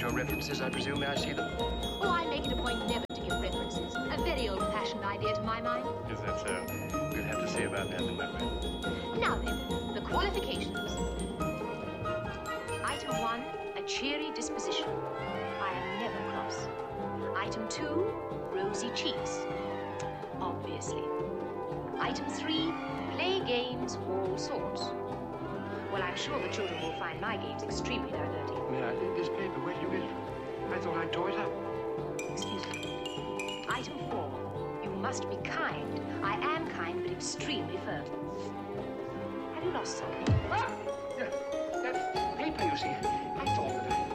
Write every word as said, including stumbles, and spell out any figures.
your references, I presume. May I see them? Oh, I make it a point never to give references. A very old-fashioned idea to my mind. Is that so? We'll have to see about that, then, won't we? Now then, the qualifications. Item one, a cheery disposition. I am never cross. Item two, rosy cheeks. Obviously. Item three, play games of all sorts. Well, I'm sure the children will find my games extremely diverting. May I? This paper, where did you get it from? I thought I tore it up. Excuse me. Item four, you must be kind. I am kind, but extremely firm. Have you lost something? Ah! Yeah, that paper, you see. I thought that I